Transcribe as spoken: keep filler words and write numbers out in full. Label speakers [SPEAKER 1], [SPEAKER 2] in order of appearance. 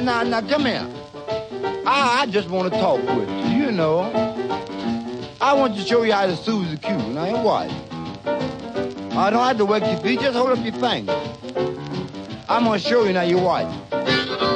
[SPEAKER 1] now, now, come here. I, I just want to talk with you, you know. I want to show you how to soothe the cue. Now, you watch. I don't have to wake your feet, just hold up your fingers. I'm going to show you now, you watch.